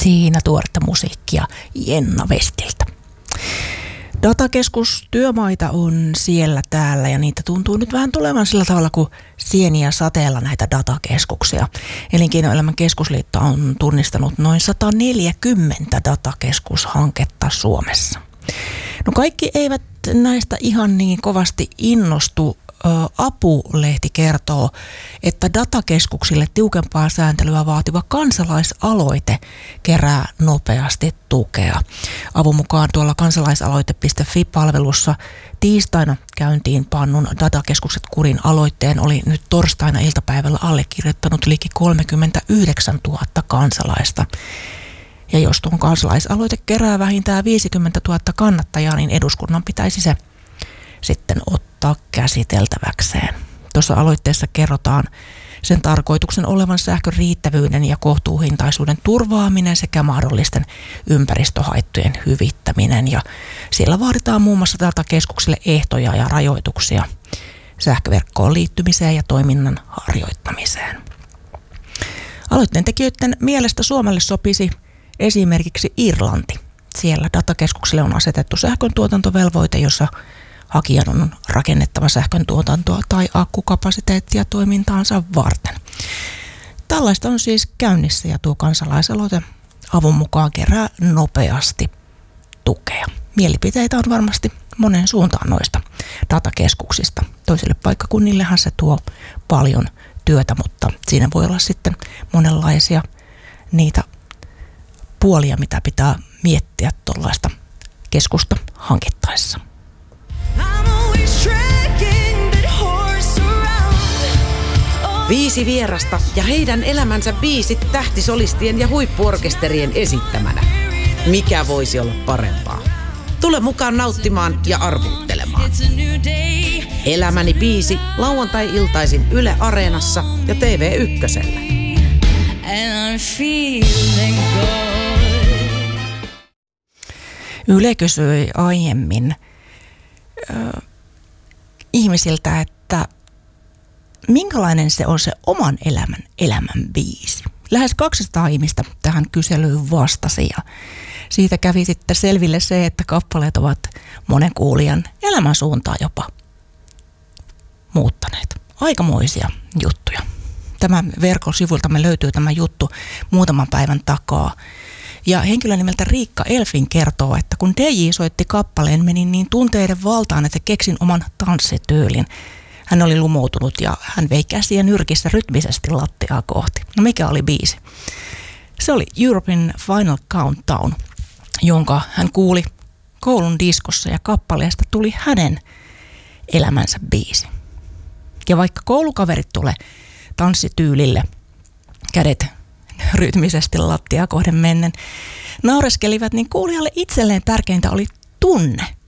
Siinä tuoretta musiikkia Jenna Westiltä. Datakeskustyömaita on siellä täällä ja niitä tuntuu nyt vähän tulevan sillä tavalla kuin sieniä sateella näitä datakeskuksia. Elinkeinoelämän keskusliitto on tunnistanut noin 140 datakeskushanketta Suomessa. No kaikki eivät näistä ihan niin kovasti innostu. Apu-lehti kertoo, että datakeskuksille tiukempaa sääntelyä vaativa kansalaisaloite kerää nopeasti tukea. Avun mukaan tuolla kansalaisaloite.fi-palvelussa tiistaina käyntiin pannun datakeskukset kurin aloitteen oli nyt torstaina iltapäivällä allekirjoittanut liki 39 000 kansalaista. Ja jos tuon kansalaisaloite kerää vähintään 50 000 kannattajaa, niin eduskunnan pitäisi se sitten ottaa käsiteltäväkseen. Tuossa aloitteessa kerrotaan sen tarkoituksen olevan sähkön riittävyyden ja kohtuuhintaisuuden turvaaminen sekä mahdollisten ympäristöhaittojen hyvittäminen. Ja siellä vaaditaan muun muassa tältä keskukselle ehtoja ja rajoituksia sähköverkkoon liittymiseen ja toiminnan harjoittamiseen. Aloitteen tekijöiden mielestä Suomelle sopisi esimerkiksi Irlanti. Siellä datakeskukselle on asetettu sähköntuotantovelvoite, jossa hakijan on rakennettava sähkön tuotantoa tai akkukapasiteettia toimintaansa varten. Tällaista on siis käynnissä ja tuo kansalaisaloite avun mukaan kerää nopeasti tukea. Mielipiteitä on varmasti monen suuntaan noista datakeskuksista. Toisille paikkakunnillehan se tuo paljon työtä, mutta siinä voi olla sitten monenlaisia niitä puolia, mitä pitää miettiä tuollaista keskusta hankittaessa. 5 vierasta ja heidän elämänsä biisit tähtisolistien ja huippuorkesterien esittämänä. Mikä voisi olla parempaa? Tule mukaan nauttimaan ja arvuuttelemaan. Elämäni biisi lauantai-iltaisin Yle Areenassa ja TV1:llä. Yle kysyi aiemmin ihmisiltä, että minkälainen se on se oman elämän biisi. Lähes 200 ihmistä tähän kyselyyn vastasi ja siitä kävi sitten selville se, että kappaleet ovat monen kuulijan elämänsuuntaa jopa muuttaneet. Aikamoisia juttuja. Tämän verkkosivuiltamme löytyy tämä juttu muutaman päivän takaa. Ja henkilö nimeltä Riikka Elfin kertoo, että kun DJ soitti kappaleen, menin niin tunteiden valtaan, että keksin oman tanssityylin. Hän oli lumoutunut ja hän vei käsiä nyrkissä rytmisesti lattiaa kohti. No mikä oli biisi? Se oli European Final Countdown, jonka hän kuuli koulun diskossa ja kappaleesta tuli hänen elämänsä biisi. Ja vaikka koulukaverit tulee tanssityylille, kädet rytmisesti lattiaa kohden mennen, naureskelivat, niin kuulijalle itselleen tärkeintä oli tunne.